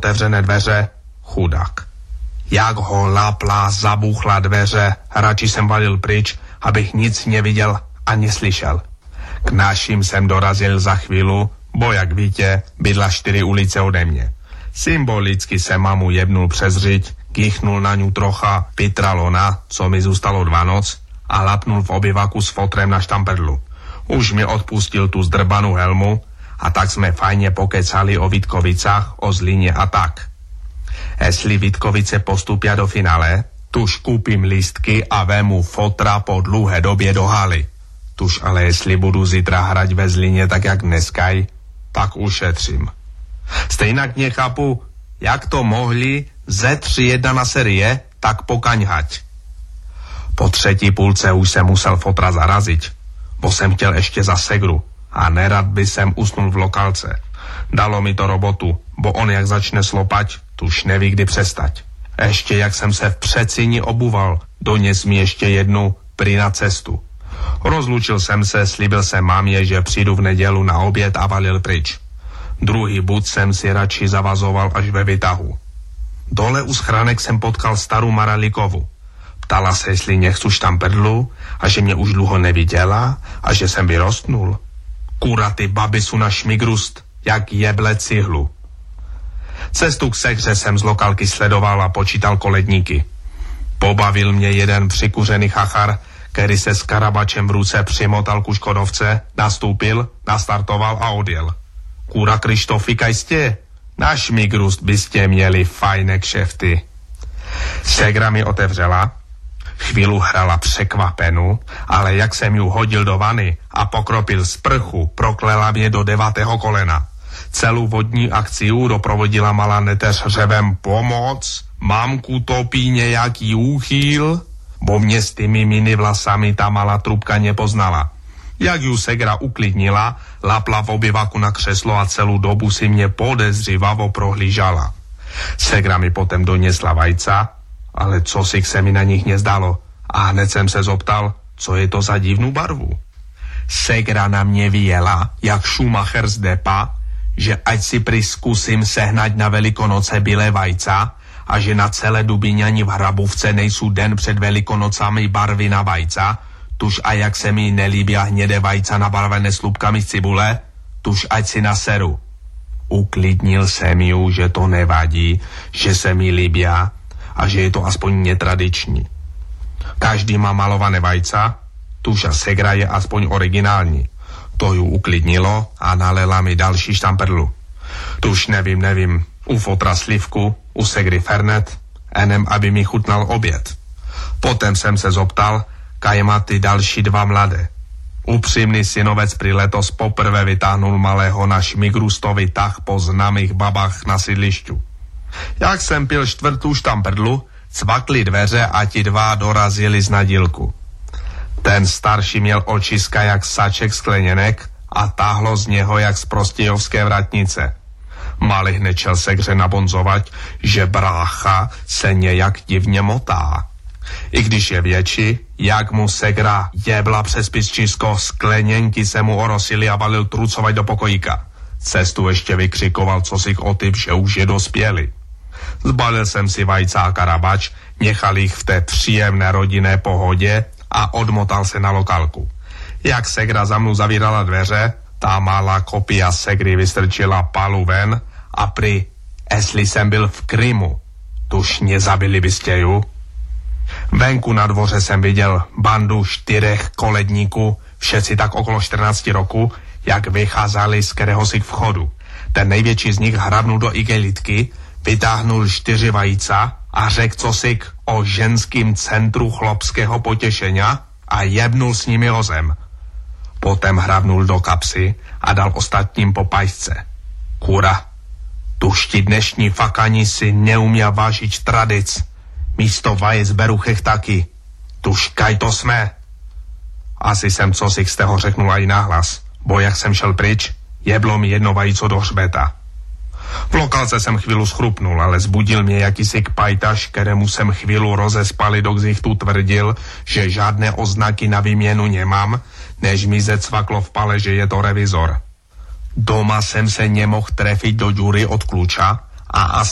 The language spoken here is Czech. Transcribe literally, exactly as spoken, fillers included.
otevřené dveře, chudák. Jak ho lapla, zabuchla dveře, radši jsem valil pryč, abych nic neviděl a neslyšel. K našim jsem dorazil za chvíli, bo jak víte, bydla čtyři ulice ode mě. Symbolicky jsem mamu jebnul přes řiď, kýchnul na ňu trocha pitralona, co mi zůstalo dva noc, a lapnul v obyvaku s fotrem na štamperlu. Už mi odpustil tu zdrbanou helmu a tak jsme fajně pokecali o Vítkovicách, o Zlíně a tak. Jestli Vítkovice postupia do finále, tuž koupím lístky a vemu fotra po dlouhé době do haly. Tuž ale jestli budu zítra hrať ve Zlíně tak jak dneskaj, tak ušetřím. Stejnak nechápu, jak to mohli ze tři jedna na série tak pokaňhať. Po třetí půlce už jsem musel fotra zarazit, bo jsem chtěl ještě za segru a nerad by jsem usnul v lokalce. Dalo mi to robotu, bo on jak začne slopať, tuž neví kdy přestať. Ještě jak jsem se v Přecíni obuval, dones mi ještě jednu prý na cestu. Rozlučil jsem se, slíbil jsem mámě, že přijdu v nedělu na oběd a valil pryč. Druhý bud jsem si radši zavazoval až ve výtahu. Dole u schránek jsem potkal starou Maralikovu. Ptala se, jestli nechcu štamperlu a že mě už dlouho neviděla a že jsem vyrostnul. Kura, ty baby jsou na šmigrust, jak jeble cihlu. Cestu k sekře jsem z lokalky sledoval a počítal koledníky. Pobavil mě jeden přikuřený chachar, který se s karabačem v ruce přimotal ku Škodovce, nastoupil, nastartoval a odjel. Kura Krištofika jste, na šmigrust byste měli fajné kšefty. Segra mi otevřela, chvíli hrala překvapenu, ale jak jsem ju hodil do vany a pokropil z prchu, proklela mě do devátého kolena. Celou vodní akciu doprovodila malá neteř řevem pomoc, mamku topí nějaký úchyl, bo mě s tými mini vlasami ta malá trubka nepoznala. Jak ju segra uklidnila, lapla v obyvaku na křeslo a celou dobu si mě podezřivavo prohlížala. Segra mi potom donesla vajca, ale co si se mi na nich nezdalo a hned jsem se zoptal, co je to za divnou barvu. Segra na mě vyjela, jak Schumacher z depa, že ať si prý zkusím sehnať na Velikonoce bílé vajca a že na celé Dubíňani v Hrabůvce nejsou den před Velikonocami barvy na vajca, tuž a jak se mi nelíbí hnědé vajca nabarvené slupkami z cibule, tuž ať si naseru. Uklidnil jsem ju, že to nevadí, že se mi líbí a že je to aspoň netradiční. Každý má malované vajca, tuž a segra je aspoň originální. To ju uklidnilo a nalela mi další štamperlu. Tuž nevím, nevím, u fotra slivku, u segry fernet, enem, aby mi chutnal oběd. Potom jsem se zoptal, kaj má ty další dva mladé. Upřímný synovec pri letos poprvé vytáhnul malého na šmigrustovi tah po známých babách na sídlišťu. Jak jsem pil čtvrtou štamperlu, cvakli dveře a ti dva dorazili z nadílku. Ten starší měl očiska jak saček skleněnek a táhlo z něho jak z prostějovské vratnice. Mali hned čel segře nabonzovat, že brácha se nějak divně motá. I když je větší, jak mu segra jebla přes pisčisko, skleněnky se mu orosili a valil trucovat do pokojíka. Cestu ještě vykřikoval cosi o typ, že už je dospěli. Zbalil jsem si vajca a karabač, nechal jich v té příjemné rodinné pohodě a odmotal se na lokalku. Jak segra za mnou zavírala dveře, ta malá kopia segry vystrčila palu ven a prý, jestli jsem byl v Krymu, tuž nezabili byste ju. Venku na dvoře jsem viděl bandu čtyřech koledníků, všetci tak okolo čtrnácti roku, jak vycházeli z kteréhosi k vchodu. Ten největší z nich hrabnul do igelitky, vytáhnul čtyři vajíca a řekl cosi o ženským centru chlopského potěšenia a jebnul s nimi o zem. Potom hrabnul do kapsy a dal ostatním po pajsce. Kura, tuž ti dnešní fakani si neuměl vážit tradic. Místo vajec beru chechtaky. Tuž kaj to jsme. Asi jsem cosi z toho řeknul i nahlas, bo jak jsem šel pryč, jeblo mi jedno vajíco do hřbeta. V lokalce jsem chvíli schrupnul, ale zbudil mě jakýsi kpajtaš, kterému jsem chvíli rozespali do ksichtu tvrdil, že žádné oznaky na výměnu nemám, než mi zecvaklo v pale, že je to revizor. Doma jsem se nemohl trefit do džury od kluča a asi